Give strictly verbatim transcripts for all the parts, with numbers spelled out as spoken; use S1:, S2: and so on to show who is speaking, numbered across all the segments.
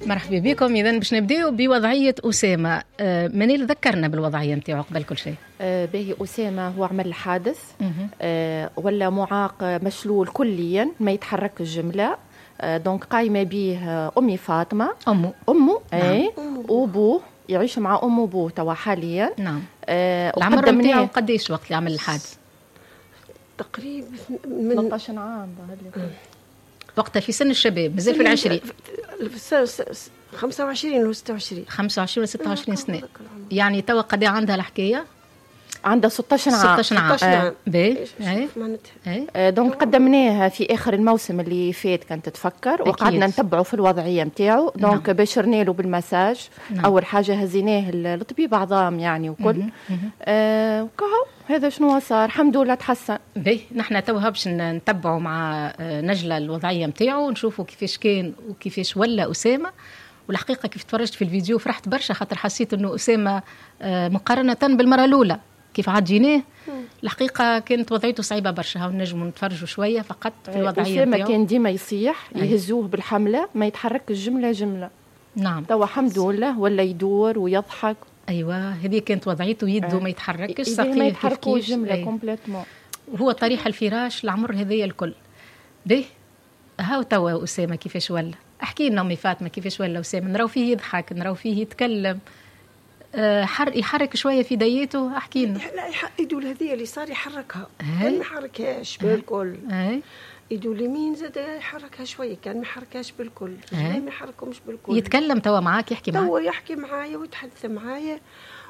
S1: مرحبا بكم. إذا باش نبداو بوضعية أسامة. آه منيل ذكرنا بالوضعية نتاعو قبل كل شيء.
S2: آه باهي أسامة هو عمل حادث آه ولا معاق مشلول كليا ما يتحرك الجملة. آه دونك قايمة به أمي فاطمة
S1: أمه
S2: أمه
S1: نعم.
S2: أي وأبوه يعيش مع أمه وأبوه توا حاليا.
S1: نعم.
S2: آه
S1: العمر نتاعو قديش وقت اللي عمل الحادث؟
S3: تقريبا من
S2: ثلاثة عشر عام
S1: وقتها في سن الشباب مازال في العشرين
S3: خمسة وعشرين و ستة وعشرين
S1: خمسة وعشرين و ستة وعشرين سنة. يعني توا قد عندها الحكاية؟
S2: عندها ستة عشر عام.
S1: ستة عشر عام.
S2: آه.
S1: باهي.
S2: آه دونك قدمناها في آخر الموسم اللي فات كانت تفكر وقعدنا نتبعه في الوضعية نتاعو. دونك نعم. بشرنا له بالمساج. نعم. أول حاجة هزيناه الطبيب عظام يعني وكل آه وكهو هذا شنو صار. الحمد لله تحسن.
S1: باهي نحن توها باش نتبعوا مع نجلة الوضعية نتاعو ونشوفوا كيفاش كان وكيفاش ولا أسامة. والحقيقة كيف تفرجت في الفيديو فرحت برشا خاطر حسيت إنه أسامة مقارنة بالمرة الأولى كيف عديناه الحقيقة كانت وضعيته صعيبة برشا. هاو نجموا نتفرجوا شوية فقط في الوضعية
S2: أسامة كان ديما يصيح يهزوه بالحملة ما يتحرك الجملة جملة.
S1: نعم.
S2: توا الحمد لله ولا يدور ويضحك.
S1: أيوة هذه كانت وضعيته يده آه. ما يتحركش
S2: ساقيه ما يتحركوا الجملة كومبليتمون.
S1: وهو طريح الفراش العمر هذية الكل. به هاو توا أسامة كيفاش ولا. احكي لنا أمي فاطمة كيفاش ولا أسامة. نراو فيه يضحك نراو فيه يتكلم أه حر يحرك شوية في ديته. احكي لنا.
S3: لا يدو هذه اللي صار يحركها كان ما يحركهاش بالكل. يدو اليمين زاد يحركها شويه كان ما يحركهاش بالكل. ما يحركهمش بالكل.
S1: يتكلم توا معاك يحكي معاك.
S3: توا يحكي معايا ويتحدث معايا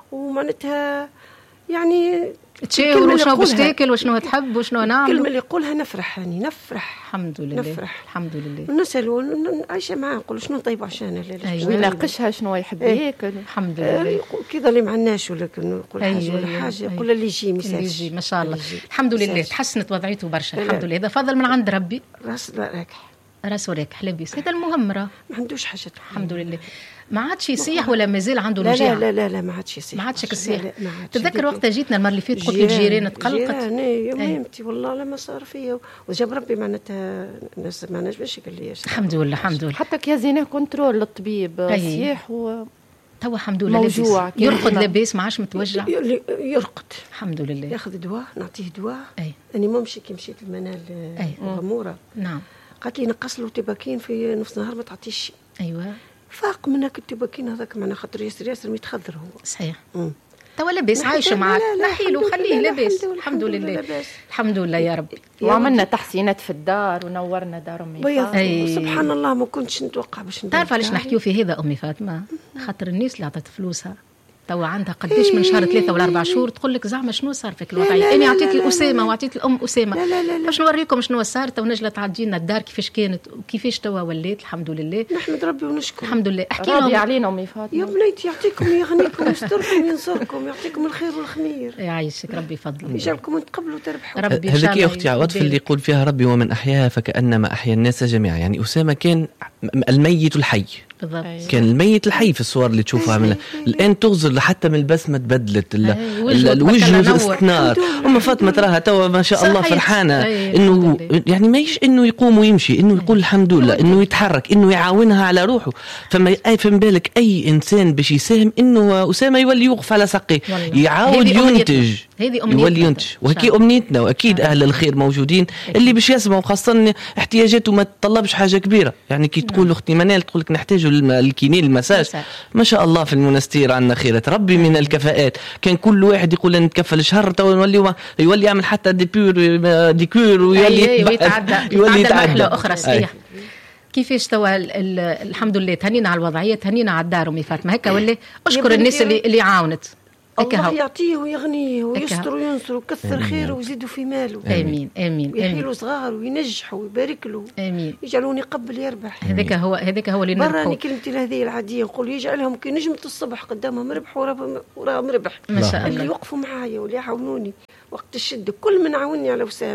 S3: ومعناتها يعني
S1: تشاور وشنو باش تاكل وشنو تحب وشنو نعمل.
S3: الكلمه اللي يقولها نفرح يعني نفرح.
S1: الحمد لله.
S3: نفرح
S1: الحمد لله.
S3: نسألوا عايشه معاه نقول شنو طيب عشان
S2: أيوة. ويناقشها شنو يحب ياكل.
S1: الحمد لله.
S3: كذا اللي معناش ولا نقول حاجه ولا حاجه يقول اللي يجي مساج.
S1: ما شاء الله الحمد لله تحسنت وضعيته برشا الحمد لله. هذا فضل من عند ربي.
S3: راس راكح
S1: راسه راكح لابس هذا المهم راه
S3: ما عندوش حاجه.
S1: الحمد لله. ما عادش يصيح ولا مازال عنده
S3: لا
S1: الوجع؟
S3: لا لا لا ما عادش يصيح.
S1: ما عادش يصيح. تذكر وقتها جيتنا المره اللي فاتت قلت لك جيران تقلقت.
S3: جيران يميمتي والله لما صار فيا وجاب ربي معناتها الناس ما نجمش قال لي
S1: الحمد لله الحمد لله.
S2: حتى كي زيناه كنترول للطبيب صيح و
S1: توا الحمد لله موجوع يرقد لاباس ما عادش متوجع.
S3: يرقد
S1: الحمد لله.
S3: ياخذ دواء نعطيه دواء. اني ما مشي كي مشيت المنال غموره.
S1: نعم.
S3: قالت لي نقص له تباكين في نص نهار ما تعطيش شيء.
S1: ايوه
S3: فاق منك التباكين هذاك معنا خاطر ياسر ياسر متخذر هو.
S1: صحيح. توا لاباس عايشه معك نحيله خليه لاباس الحمد لله. الحمد لله يا ربي.
S2: وعملنا تحسينات في الدار ونورنا دار امي
S3: فاطمه. سبحان الله ما كنتش نتوقع باش
S1: تعرف علاش نحكيو في هذا امي فاطمه خاطر الناس اللي عطت فلوسها توا عندها قديش من شهر ثلاثة ولا أربع شهور تقول لك زعما شنو صار فيك الوضعية. أنا عطيت الأسامة وعطيت الأم أسامة باش نوريكم شنو صار. تو نجلة تعدينا الدار كيفاش كانت وكيفاش توا وليت الحمد لله.
S3: نحمد ربي ونشكر
S1: الحمد لله.
S2: احكي لهم علينا أمي فاطمة.
S3: يا بنيتي يعطيكم يغنيكم ويستركم وينصركم يعطيكم الخير والخمير.
S1: يعيشك ربي فضل
S3: يجعلكم وتقبلوا تربحوا.
S1: ربي
S4: هذيك يا أختي عوض في اللي يقول فيها ربي ومن أحياها فكأنما أحيا الناس جميعا. يعني أسامة كان الميت الحي
S1: بالضبط.
S4: كان الميت الحي في الصور اللي تشوفها منها. الآن تغزر حتى من البسمة تبدلت الوجه استنار. أم فاطمة تراها توا ما شاء الله فرحانة إنه يعني ما يش إنه يقوم ويمشي إنه يقول الحمد لله إنه يتحرك إنه يعاونها على روحه. فما يفهم بالك أي إنسان باش يساهم إنه أسامة يولي يوقف على ساقيه يعاود ينتج يولي ينتج. وهكي أمنيتنا وأكيد أهل الخير موجودين اللي باش يسمعوا خاصة احتياجاته ما تطلبش حاجة كبيرة. يعني كي تقول أختي منال تقول لك نحتاج الكينين المساج ما شاء الله في المنستير عندنا خيرة ربي من الكفاءات. كان كل واحد يقول أن نتكفل شهر تو نولي يولي يعمل حتى ديبور ديكور ويولي
S1: يتعدى يولي يتعدى مرحلة أخرى صحيح. كيفاش توا الحمد لله تهنينا على الوضعية تهنينا على الدار أمي فاطمة هكا ولا أشكر الناس اللي اللي عاونت.
S3: الله يعطيه ويغنيه ويستر وينصر ويكثر خيره ويزيدوا في ماله.
S1: امين امين.
S3: ويحيلوا صغار وينجحوا ويبارك له.
S1: امين.
S3: يجعلون يقبل يربح.
S1: هذاك هو هذاك هو اللي نربحه.
S3: براني كلمتي هذه العاديه نقول يجعلهم كي نجمة الصبح قدامهم ربح وراهم ربح.
S1: ما شاء الله.
S3: اللي يوقفوا معايا واللي يعاونوني وقت الشده كل من عاوني على أسامة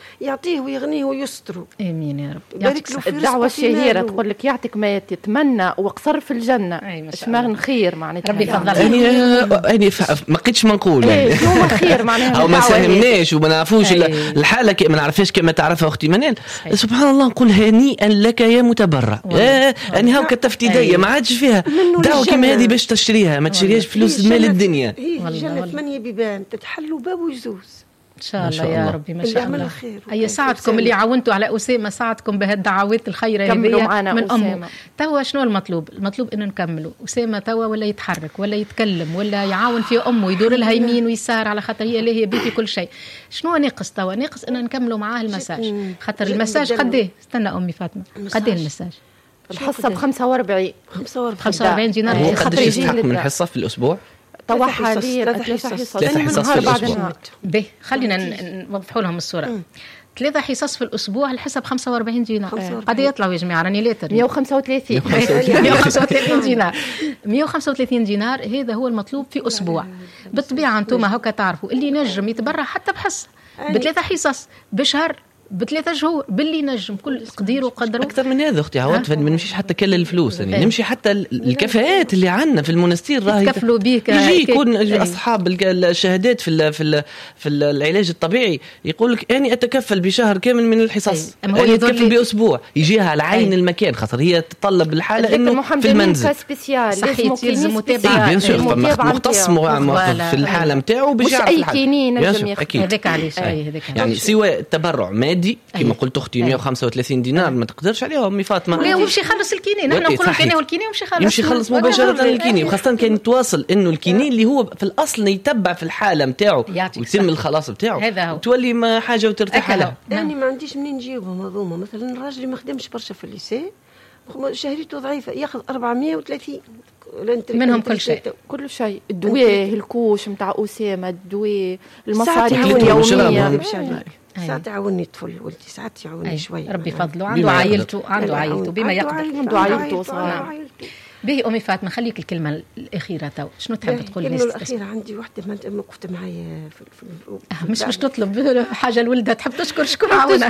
S3: يعطيه ويغنيه ويستره.
S1: امين يا رب.
S3: بارك له في
S2: الدعوه الشهيره تقول لك يعطيك ما تتمنى وقصر في الجنه. اشمعنى خير معناتها
S1: ربي يفضل.
S4: يعني يعني ما قدش ما نقول
S2: يعني شنو خير معناها
S4: او ما ساهمناش وما نعرفوش الحاله كي ما نعرفهاش كما تعرفها اختي منال. سبحان الله نقول هنيئا لك يا متبرع. يعني هاو كتفت يدي ما عادش فيها دعوه كيما هذه باش تشتريها ما تشتريهاش فلوس مال الدنيا.
S3: هي الجنه ثمانيه بيبان تتحلوا باب ويزوز
S1: ان شاء الله يا ربي. ما شاء الله. اي ساعدكم اللي عاونتوا على اسامه ساعدكم بهالدعوات الخيره هذه من امه. توا شنو المطلوب؟ المطلوب انه نكملوا اسامه توا ولا يتحرك ولا يتكلم ولا يعاون في امه يدور لها يمين ويسار على خاطر هي اللي هي بيتي كل شيء. شنو ناقص توا؟ ناقص ان نكملوا معاه المساج خاطر المساج قديه؟ استنى امي فاطمه قديه المساج؟
S2: الحصه ب خمسة وأربعين
S1: خمسة وأربعين دينار.
S4: خاطر يجي من حصه في الاسبوع
S2: توا حاليا ثلاثة حصص
S4: ثلاثة حصص في الأسبوع.
S1: به خلينا نوضحوا لهم الصورة. ثلاثة حصص في الأسبوع الحسب خمسة وأربعين دينار. قد يطلعوا يا جماعة راني لاتر
S2: مية وخمسة وثلاثين
S1: مية وخمسة وثلاثين دينار. مية وخمسة وثلاثين دينار هذا هو المطلوب في أسبوع. بالطبيعة أنتم هكا تعرفوا اللي نجم يتبرع حتى بحصة بثلاثة حصص بشهر بثلاثة شهور باللي نجم كل تقدير وقدره.
S4: أكثر من هذا أختي عوض ما نمشيش حتى كل الفلوس يعني نمشي حتى الكفاءات اللي عندنا في المنستير راهي
S1: يكفلوا بيك
S4: يجي يكون أصحاب الشهادات في ال في ال في العلاج الطبيعي يقول لك أنا أتكفل بشهر كامل من الحصص أنا أتكفل بأسبوع يجيها على عين المكان خاطر هي تطلب الحالة إنه في المنزل
S1: صحيح يلزم متابعة
S4: بيان سور مختص في الحالة متاعه
S2: مش أي كينين
S1: هذاك علاش
S4: يعني سواء التبرع مادي كما قلت اختي مية وخمسة وثلاثين دينار ما تقدرش عليها امي فاطمه.
S1: لا ويمشي يخلص الكينين نحن نقولوا الكينين والكينين ويمشي يخلص
S4: يمشي يخلص مباشره الكينين وخاصه كان يتواصل انه الكينين اللي هو في الاصل يتبع في الحاله نتاعو ويتم الخلاص نتاعو تولي ما حاجه وترتاح لها.
S3: يعني ما عنديش منين نجيبهم هذوما. مثلا الراجل اللي ما خدمش برشا في الليسي شهريته ضعيفه ياخذ أربعمية وثلاثين
S1: منهم كل شيء
S2: كل شيء الدواء الكوش نتاع اسامه الدواء المصاريف اليوميه
S3: ساعات يعاونني طفل ولدي ساعات يعاونني شوي
S1: ربي فضله عنده عائلته عنده عائلته بما يقدر
S2: عنده عائلته صراحه.
S1: به أمي فاطمة خليك الكلمة الأخيرة تو شنو تحب تقول
S3: لي؟ الكلمة الأخيرة عندي واحدة ما وقفت معايا في, في,
S1: في مش مش تطلب حاجة الولدة تحب تشكر شكون عاونها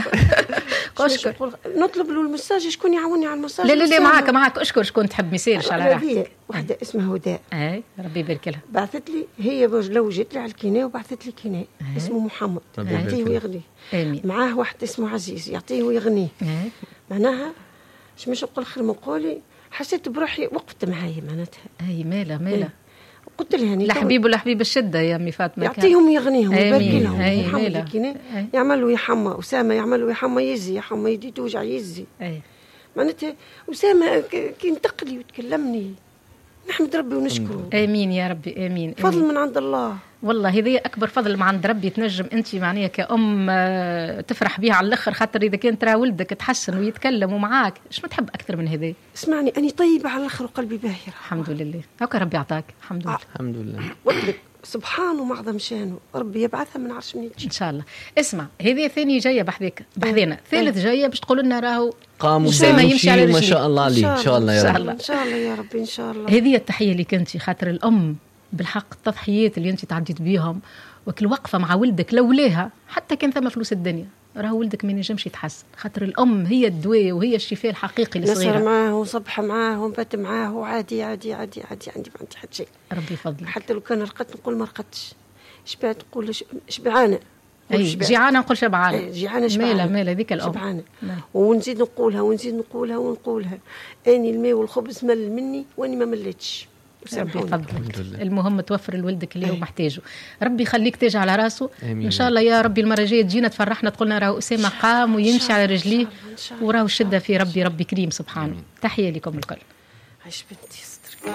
S3: اشكر نطلب له المساج شكون يعاوني على المساج.
S1: لا لا لا معاك معاك اشكر شكون تحب ما يصيرش على راحتك.
S3: واحدة اسمها هداء
S1: اي ربي يبارك لها
S3: بعثت لي هي لو جيت لي على الكيناء وبعثت لي كيناء اسمه محمد يعطيه ويغنيه معاه واحد اسمه عزيز يعطيه ويغنيه معناها مش مش نقول خير مقولي حسيت بروحي وقفت معايا معناتها
S1: اي ماله ماله
S3: قلت لها يعني
S1: لحبيب ولا حبيب الشده يا امي فاطمه
S3: يعطيهم يغنيهم ويبارك لهم. محمد يعملوا يا حما اسامه يعملوا يا حما يزي يا حما يدي توجع يزي معناتها اسامه كي ينتقلي وتكلمني نحمد ربي ونشكره.
S1: امين يا ربي امين
S3: فضل من عند الله
S1: والله هذه اكبر فضل من عند ربي. تنجم انت معناها كأم تفرح بها على الاخر خاطر اذا كان ترى ولدك تحسن ويتكلم ومعاك شنو تحب اكثر من هذا؟
S3: اسمعني اني طيبه على الاخر وقلبي باهر
S1: الحمد لله. هكا ربي يعطاك الحمد لله.
S4: الحمد لله
S3: قلت سبحانه ومعظم شانه ربي يبعثها من عرش من
S1: ان شاء الله. اسمع هذه ثاني جايه بحذاك بحذينا ثالث جايه باش تقول لنا راهو
S4: قام وسام يمشي على ما شاء الله عليه ان شاء الله يا رب
S3: ان شاء الله يا ربي ان شاء الله.
S1: هذه التحيه لك انت خاطر الام بالحق التضحيات اللي انت تعديت بيهم وكل وقفه مع ولدك لولاها حتى كان ثم فلوس الدنيا راهو ولدك ما ينجمش يتحسن خاطر الام هي الدواء وهي الشفاء الحقيقي للصغيره.
S3: نسهر معاه وصبح معاه ونبات معاه وعادي عادي عادي عادي عندي ما عندي حتى شيء.
S1: ربي يفضلك.
S3: حتى لو كان رقدت نقول ما رقدتش شبعت نقول شبعانه
S1: اي جيعانه نقول شبعانه
S3: جيعانه شبعانه
S1: ماله ماله ذيك الام
S3: شبعانه ونزيد نقولها ونزيد نقولها ونقولها اني الماء والخبز مل مني واني ما مليتش.
S1: ربي يفضلك. المهم توفر لولدك اللي هو محتاجه. ربي يخليك تاج على راسه ان شاء الله يا ربي. المره الجايه تجينا تفرحنا تقولنا راهو اسامه قام ويمشي على رجليه وراهو الشده في ربي ربي كريم سبحانه. تحيه لكم الكل.
S3: عيش بنتي سترك